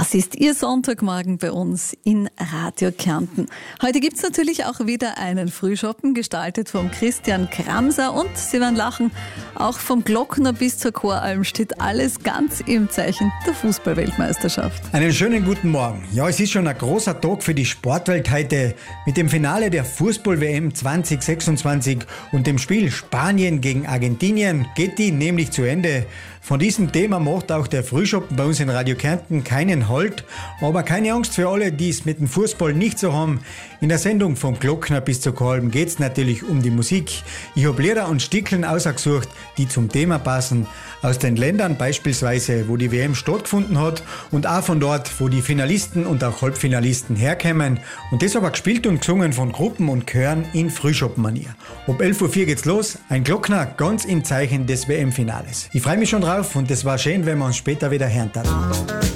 Das ist Ihr Sonntagmorgen bei uns in Radio Kärnten. Heute gibt es natürlich auch wieder einen Frühschoppen, gestaltet vom Christian Kramser. Und Sie werden lachen, auch vom Glockner bis zur Choralm steht alles ganz im Zeichen der Fußball-Weltmeisterschaft. Einen schönen guten Morgen. Ja, es ist schon ein großer Tag für die Sportwelt heute. Mit dem Finale der Fußball-WM 2026 und dem Spiel Spanien gegen Argentinien geht die nämlich zu Ende. Von diesem Thema macht auch der Frühschoppen bei uns in Radio Kärnten keinen Halt. Aber keine Angst für alle, die es mit dem Fußball nicht so haben. In der Sendung vom Glockner bis zur Choralm geht es natürlich um die Musik. Ich habe Lieder und Stickeln ausgesucht, die zum Thema passen. Aus den Ländern beispielsweise, wo die WM stattgefunden hat und auch von dort, wo die Finalisten und auch Halbfinalisten herkommen. Und das aber gespielt und gesungen von Gruppen und Chören in Frühschoppenmanier. Ab 11.04 Uhr geht's los, ein Glockner ganz im Zeichen des WM-Finales. Ich freue mich schon drauf und es war schön, wenn wir uns später wieder hören.